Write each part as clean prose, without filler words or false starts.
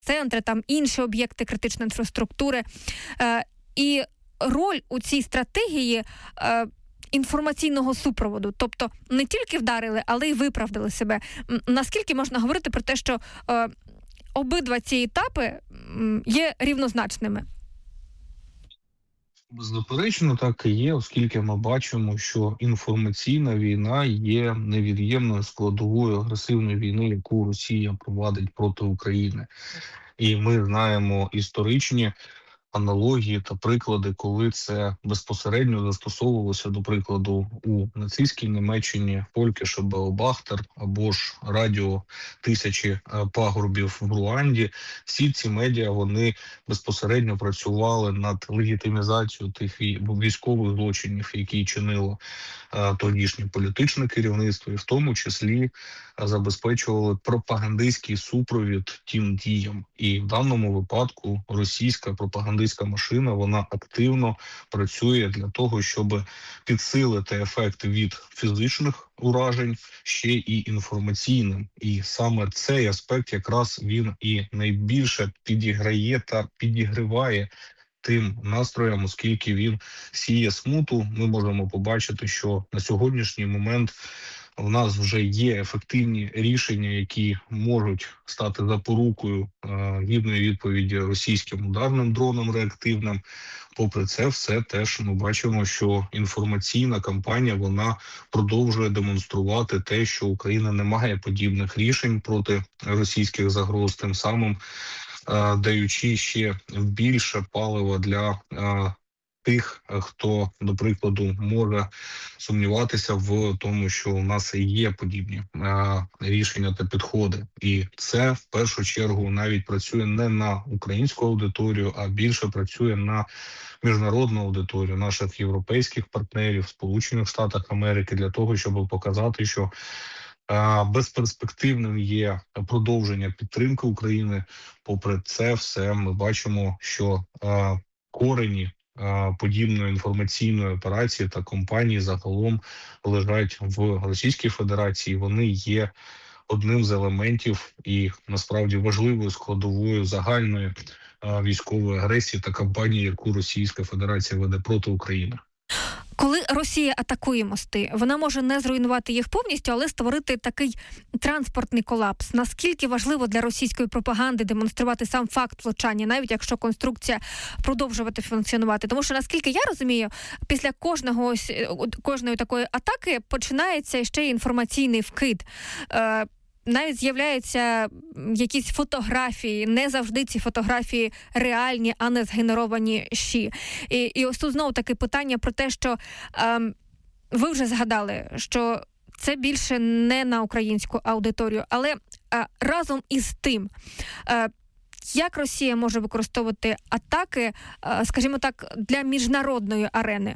центри, там інші об'єкти критичної інфраструктури. І роль у цій стратегії інформаційного супроводу. Тобто не тільки вдарили, але й виправдали себе. Наскільки можна говорити про те, що обидва ці етапи є рівнозначними? Беззаперечно, так і є, оскільки ми бачимо, що інформаційна війна є невід'ємною складовою агресивної війни, яку Росія провадить проти України. І ми знаємо історичні аналогії та приклади, коли це безпосередньо застосовувалося, до прикладу, у нацистській Німеччині, Фолькеше Беобахтер або ж радіо «Тисячі пагорбів» в Руанді. Всі ці медіа, вони безпосередньо працювали над легітимізацією тих військових злочинів, які чинило тодішнє політичне керівництво, і в тому числі забезпечували пропагандистський супровід тим діям. І в даному випадку російська пропагандистська машина, вона активно працює для того, щоб підсилити ефект від фізичних уражень ще і інформаційним. І саме цей аспект якраз він і найбільше підіграє та підігриває тим настроям, оскільки він сіє смуту. Ми можемо побачити, що на сьогоднішній момент у нас вже є ефективні рішення, які можуть стати запорукою гідної відповіді російським ударним дронам реактивним. Попри це все, теж ми бачимо, що інформаційна кампанія, вона продовжує демонструвати те, що Україна не має подібних рішень проти російських загроз, тим самим даючи ще більше палива для тих, хто, до прикладу, може сумніватися в тому, що у нас є подібні рішення та підходи. І це, в першу чергу, навіть працює не на українську аудиторію, а більше працює на міжнародну аудиторію наших європейських партнерів, Сполучених Штатів Америки, для того, щоб показати, що безперспективним є продовження підтримки України. Попри це все, ми бачимо, що корені подібної інформаційної операції та компанії загалом лежать в Російській Федерації. Вони є одним з елементів і насправді важливою складовою загальної військової агресії та кампанії, яку Російська Федерація веде проти України. Коли Росія атакує мости, вона може не зруйнувати їх повністю, але створити такий транспортний колапс. Наскільки важливо для російської пропаганди демонструвати сам факт влучання, навіть якщо конструкція продовжувати функціонувати? Тому що, наскільки я розумію, після кожної такої атаки починається ще й інформаційний вкид. Навіть з'являються якісь фотографії, не завжди ці фотографії реальні, а не згенеровані щі. І ось тут знову таке питання про те, що ви вже згадали, що це більше не на українську аудиторію, але разом із тим, як Росія може використовувати атаки, скажімо так, для міжнародної арени?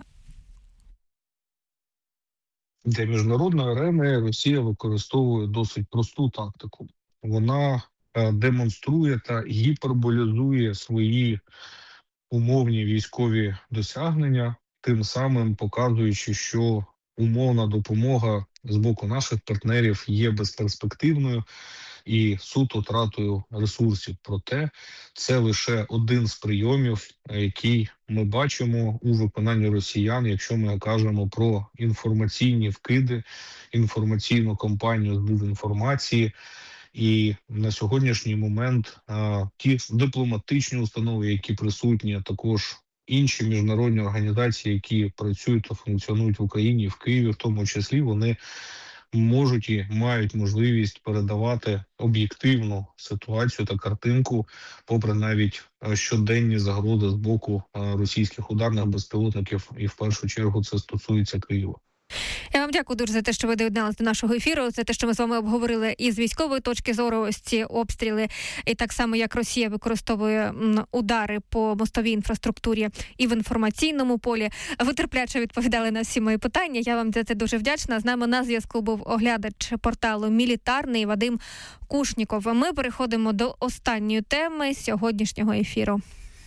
Для міжнародної арени Росія використовує досить просту тактику. Вона демонструє та гіперболізує свої умовні військові досягнення, тим самим показуючи, що умовна допомога з боку наших партнерів є безперспективною і суто тратою ресурсів. Проте це лише один з прийомів, який ми бачимо у виконанні росіян, якщо ми кажемо про інформаційні вкиди, інформаційну кампанію з дезінформації. І на сьогоднішній момент ті дипломатичні установи, які присутні, а також інші міжнародні організації, які працюють та функціонують в Україні, в Києві в тому числі, вони можуть і мають можливість передавати об'єктивну ситуацію та картинку, попри навіть щоденні загрози з боку російських ударних безпілотників, і в першу чергу це стосується Києва. Я вам дякую дуже за те, що ви доєдналися до нашого ефіру, за те, що ми з вами обговорили і з військової точки зору ось ці обстріли, і так само, як Росія використовує удари по мостовій інфраструктурі і в інформаційному полі. Ви терпляче відповідали на всі мої питання. Я вам за це дуже вдячна. З нами на зв'язку був оглядач порталу «Мілітарний» Вадим Кушніков. Ми переходимо до останньої теми сьогоднішнього ефіру.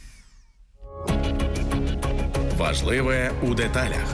Важливе у деталях.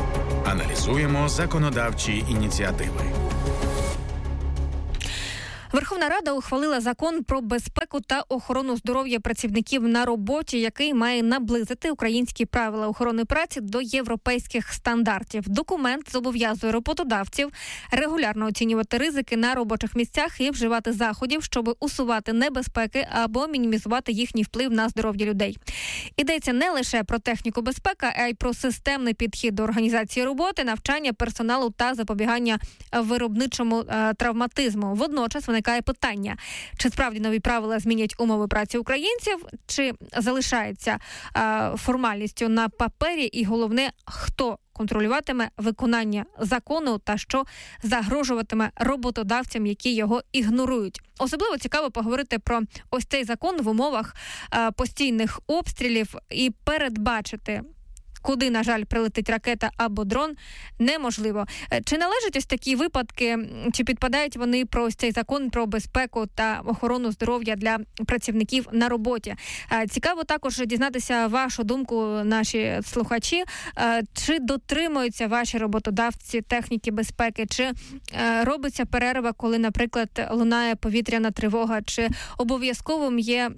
Аналізуємо законодавчі ініціативи. Верховна Рада ухвалила закон про безпеку та охорону здоров'я працівників на роботі, який має наблизити українські правила охорони праці до європейських стандартів. Документ зобов'язує роботодавців регулярно оцінювати ризики на робочих місцях і вживати заходів, щоб усувати небезпеки або мінімізувати їхній вплив на здоров'я людей. Йдеться не лише про техніку безпеки, а й про системний підхід до організації роботи, навчання персоналу та запобігання виробничому травматизму. Водночас виникає питання, чи справді нові правила змінять умови праці українців, чи залишається формальністю на папері, і головне, хто контролюватиме виконання закону та що загрожуватиме роботодавцям, які його ігнорують. Особливо цікаво поговорити про ось цей закон в умовах постійних обстрілів і передбачити, куди, на жаль, прилетить ракета або дрон, неможливо. Чи належать ось такі випадки, чи підпадають вони про ось цей закон про безпеку та охорону здоров'я для працівників на роботі? Цікаво також дізнатися вашу думку, наші слухачі. Чи дотримуються ваші роботодавці техніки безпеки? Чи робиться перерва, коли, наприклад, лунає повітряна тривога? Чи обов'язковим є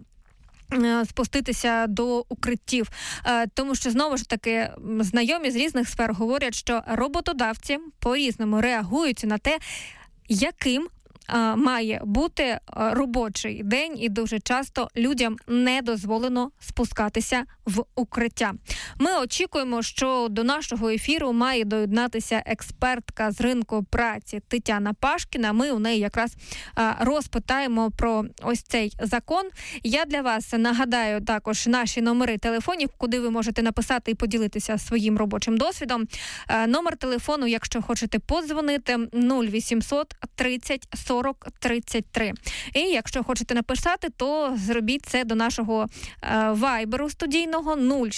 спуститися до укриттів? Тому що, знову ж таки, знайомі з різних сфер говорять, що роботодавці по-різному реагують на те, яким має бути робочий день, і дуже часто людям не дозволено спускатися в укриття. Ми очікуємо, що до нашого ефіру має доєднатися експертка з ринку праці Тетяна Пашкіна. Ми у неї якраз розпитаємо про ось цей закон. Я для вас нагадаю також наші номери телефонів, куди ви можете написати і поділитися своїм робочим досвідом. Номер телефону, якщо хочете подзвонити, 0800 30 40 33. І якщо хочете написати, то зробіть це до нашого вайберу студійного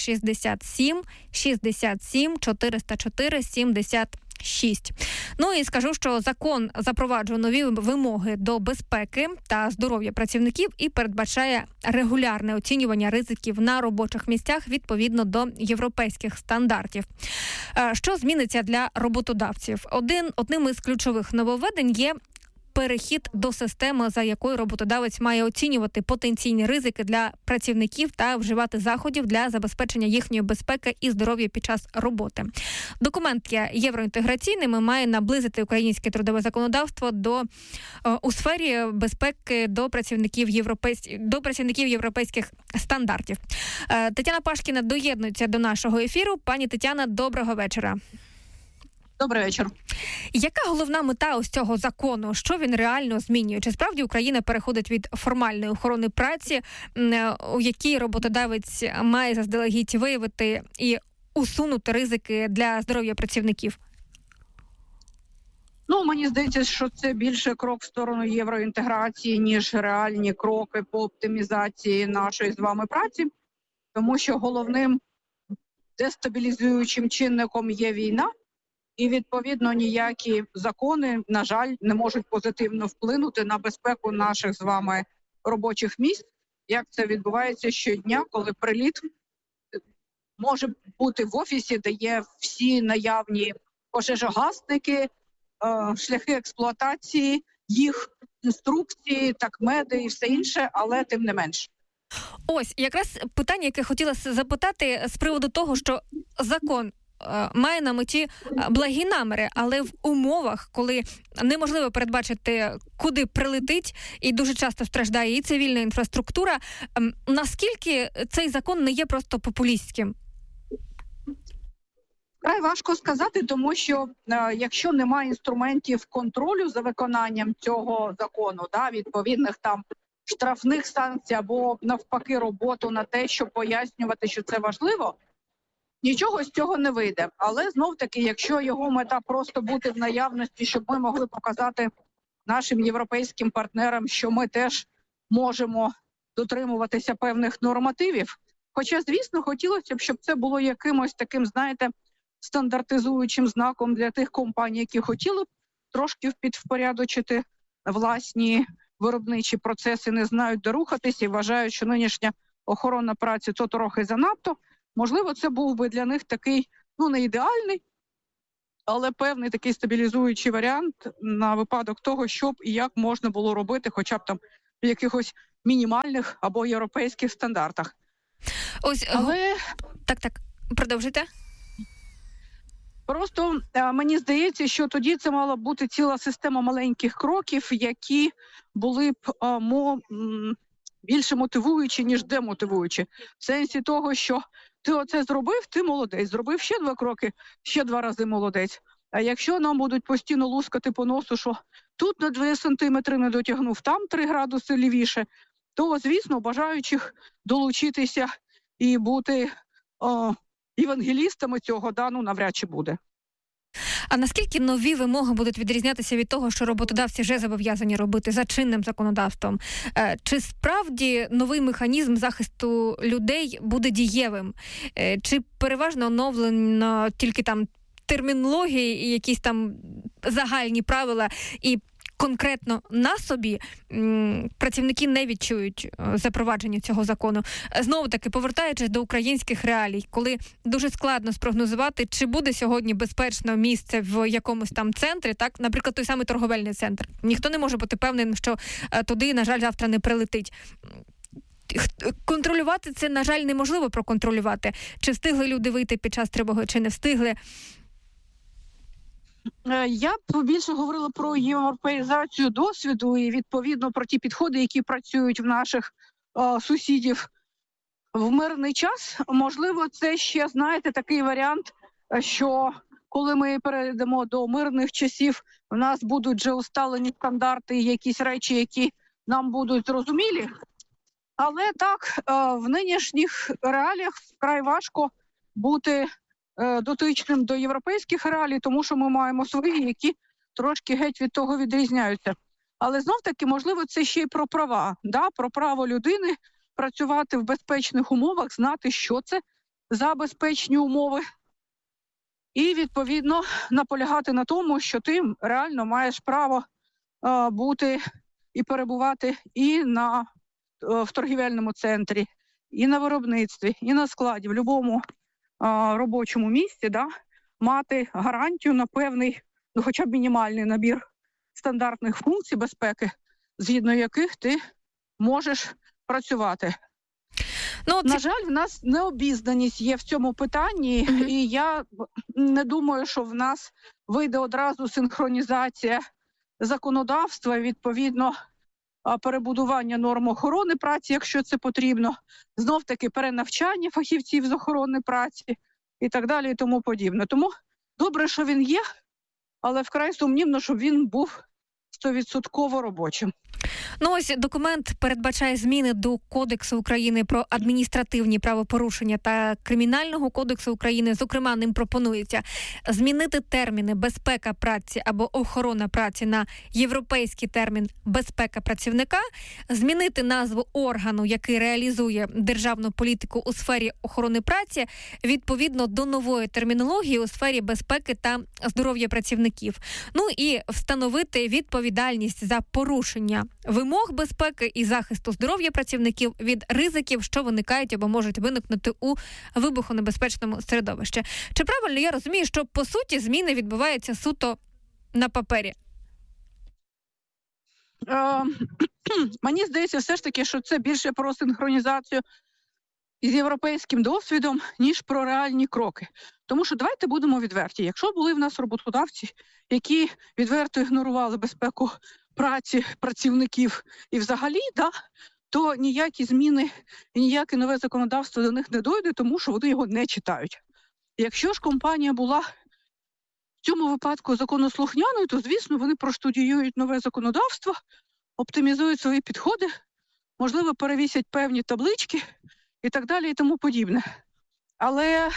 067 67 404 76. Ну і скажу, що закон запроваджує нові вимоги до безпеки та здоров'я працівників і передбачає регулярне оцінювання ризиків на робочих місцях відповідно до європейських стандартів. Що зміниться для роботодавців? Одним із ключових нововведень є перехід до системи, за якою роботодавець має оцінювати потенційні ризики для працівників та вживати заходів для забезпечення їхньої безпеки і здоров'я під час роботи. Документ є євроінтеграційним і має наблизити українське трудове законодавство у сфері безпеки до працівників європейських стандартів. Тетяна Пашкіна доєднується до нашого ефіру. Пані Тетяна, доброго вечора. Добрий вечір. Яка головна мета ось цього закону? Що він реально змінює? Чи справді Україна переходить від формальної охорони праці, у якій роботодавець має заздалегідь виявити і усунути ризики для здоров'я працівників? Мені здається, що це більше крок в сторону євроінтеграції, ніж реальні кроки по оптимізації нашої з вами праці, тому що головним дестабілізуючим чинником є війна, і, відповідно, ніякі закони, на жаль, не можуть позитивно вплинути на безпеку наших з вами робочих місць, як це відбувається щодня, коли приліт може бути в офісі, де є всі наявні пожежогасники, шляхи експлуатації, їх інструкції, такмеди і все інше, але тим не менш. Ось, якраз питання, яке хотіла запитати з приводу того, що закон має на меті благі наміри, але в умовах, коли неможливо передбачити, куди прилетить, і дуже часто страждає і цивільна інфраструктура, наскільки цей закон не є просто популістським? Вкрай важко сказати, тому що якщо немає інструментів контролю за виконанням цього закону, відповідних там штрафних санкцій або навпаки роботу на те, щоб пояснювати, що це важливо, нічого з цього не вийде. Але знов-таки, якщо його мета просто бути в наявності, щоб ми могли показати нашим європейським партнерам, що ми теж можемо дотримуватися певних нормативів. Хоча, звісно, хотілося б, щоб це було якимось таким, стандартизуючим знаком для тих компаній, які хотіли б трошки підвпорядочити власні виробничі процеси, не знають де рухатися і вважають, що нинішня охорона праці – то трохи занадто. Можливо, це був би для них такий, не ідеальний, але певний такий стабілізуючий варіант на випадок того, щоб і як можна було робити, хоча б там в якихось мінімальних або європейських стандартах. Але... Так, продовжуйте. Просто мені здається, що тоді це мала бути ціла система маленьких кроків, які були б більше мотивуючі, ніж демотивуючі. В сенсі того, що ти оце зробив, ти молодець. Зробив ще 2 кроки, ще 2 рази молодець. А якщо нам будуть постійно лускати по носу, що тут на 2 сантиметри не дотягнув, там 3 градуси лівіше, то, звісно, бажаючих долучитися і бути євангелістами цього, навряд чи буде. А наскільки нові вимоги будуть відрізнятися від того, що роботодавці вже зобов'язані робити за чинним законодавством? Чи справді новий механізм захисту людей буде дієвим? Чи переважно оновлено тільки там термінології і якісь там загальні правила, і конкретно на собі працівники не відчують запровадження цього закону? Знову-таки, повертаючись до українських реалій, коли дуже складно спрогнозувати, чи буде сьогодні безпечно місце в якомусь там центрі, так, наприклад, той самий торговельний центр. Ніхто не може бути певним, що туди, на жаль, завтра не прилетить. Контролювати це, на жаль, неможливо проконтролювати. Чи встигли люди вийти під час тривоги, чи не встигли. Я б більше говорила про європеїзацію досвіду і, відповідно, про ті підходи, які працюють в наших сусідів в мирний час. Можливо, це ще, знаєте, такий варіант, що коли ми перейдемо до мирних часів, у нас будуть вже усталені стандарти, якісь речі, які нам будуть зрозумілі. Але так, в нинішніх реаліях вкрай важко бути дотичним до європейських реалій, тому що ми маємо свої, які трошки геть від того відрізняються. Але знов-таки, можливо, це ще й про права, про право людини працювати в безпечних умовах, знати, що це за безпечні умови, і, відповідно, наполягати на тому, що ти реально маєш право бути і перебувати і в торгівельному центрі, і на виробництві, і на складі, в будь-якому робочому місці, мати гарантію на певний, хоча б мінімальний набір стандартних функцій безпеки, згідно яких ти можеш працювати. На жаль, в нас необізнаність є в цьому питанні, і я не думаю, що в нас вийде одразу синхронізація законодавства, відповідно, перебудування норм охорони праці, якщо це потрібно, знов-таки перенавчання фахівців з охорони праці і так далі і тому подібне. Тому добре, що він є, але вкрай сумнівно, щоб він був 100% робочим. Ось документ передбачає зміни до Кодексу України про адміністративні правопорушення та Кримінального кодексу України. Зокрема, ним пропонується змінити терміни «безпека праці» або «охорона праці» на європейський термін «безпека працівника», змінити назву органу, який реалізує державну політику у сфері охорони праці, відповідно до нової термінології у сфері безпеки та здоров'я працівників. І встановити відповідальність за порушення вимог безпеки і захисту здоров'я працівників від ризиків, що виникають або можуть виникнути у вибухонебезпечному середовищі. Чи правильно я розумію, що, по суті, зміни відбуваються суто на папері? Мені здається, все ж таки, що це більше про синхронізацію із європейським досвідом, ніж про реальні кроки. Тому що давайте будемо відверті. Якщо були в нас роботодавці, які відверто ігнорували безпеку праці працівників і взагалі, то ніякі зміни і ніяке нове законодавство до них не дойде, тому що вони його не читають. Якщо ж компанія була в цьому випадку законослухняною, то, звісно, вони проштудіюють нове законодавство, оптимізують свої підходи, можливо, перевісять певні таблички і так далі і тому подібне. Але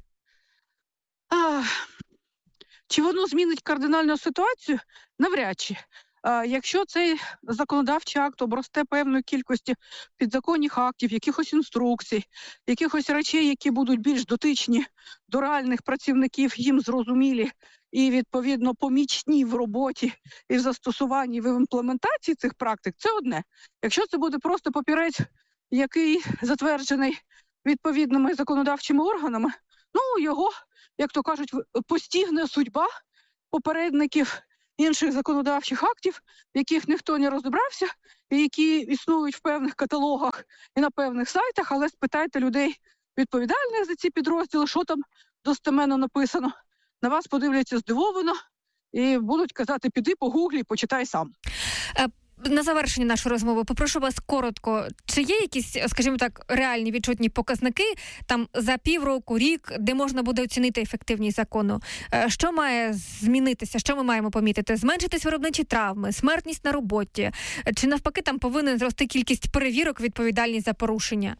чи воно змінить кардинальну ситуацію? Навряд чи. Якщо цей законодавчий акт обросте певною кількістю підзаконних актів, якихось інструкцій, якихось речей, які будуть більш дотичні до реальних працівників, їм зрозумілі і, відповідно, помічні в роботі і в застосуванні, і в імплементації цих практик, це одне. Якщо це буде просто папірець, який затверджений відповідними законодавчими органами, Ну, його, як то кажуть, постігне судьба попередників інших законодавчих актів, в яких ніхто не розібрався, і які існують в певних каталогах і на певних сайтах, але спитайте людей відповідальних за ці підрозділи, що там достеменно написано. На вас подивляться здивовано і будуть казати, піди погуглі, почитай сам. На завершення нашої розмови попрошу вас коротко, чи є якісь, скажімо так, реальні відчутні показники там за півроку, рік, де можна буде оцінити ефективність закону? Що має змінитися? Що ми маємо помітити? Зменшитись виробничі травми, смертність на роботі? Чи навпаки там повинен зрости кількість перевірок, відповідальність за порушення?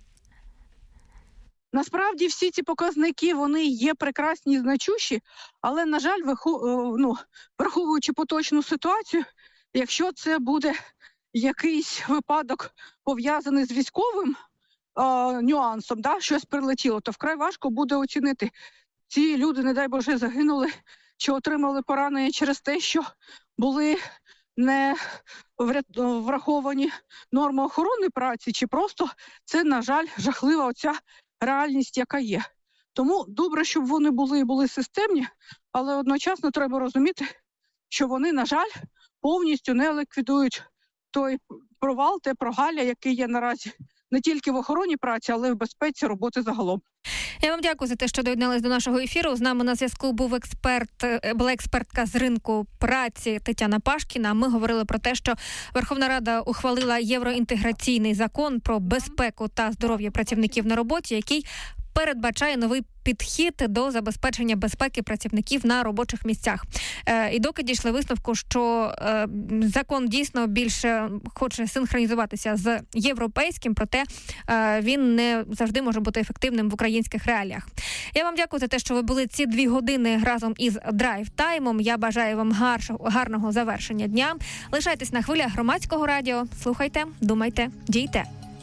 Насправді всі ці показники, вони є прекрасні і значущі, але, на жаль, враховуючи поточну ситуацію, якщо це буде якийсь випадок пов'язаний з військовим нюансом, щось прилетіло, то вкрай важко буде оцінити. Ці люди, не дай Боже, загинули чи отримали поранення через те, що були не враховані норми охорони праці, чи просто це, на жаль, жахлива оця реальність, яка є. Тому добре, щоб вони були системні, але одночасно треба розуміти, що вони, на жаль, повністю не ліквідують той провал, те прогалля, яке є наразі не тільки в охороні праці, але й в безпеці роботи загалом. Я вам дякую за те, що доєдналися до нашого ефіру. З нами на зв'язку була експертка з ринку праці Тетяна Пашкіна. Ми говорили про те, що Верховна Рада ухвалила євроінтеграційний закон про безпеку та здоров'я працівників на роботі, який передбачає новий підхід до забезпечення безпеки працівників на робочих місцях. І доки дійшли висновку, що закон дійсно більше хоче синхронізуватися з європейським, проте він не завжди може бути ефективним в українських реаліях. Я вам дякую за те, що ви були ці 2 години разом із драйв-таймом. Я бажаю вам гарного завершення дня. Лишайтесь на хвилях Громадського радіо. Слухайте, думайте, дійте.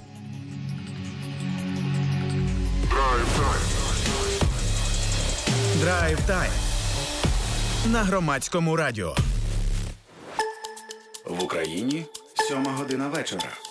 Драйв-тайм на Громадському радіо. В Україні 7:00 вечора.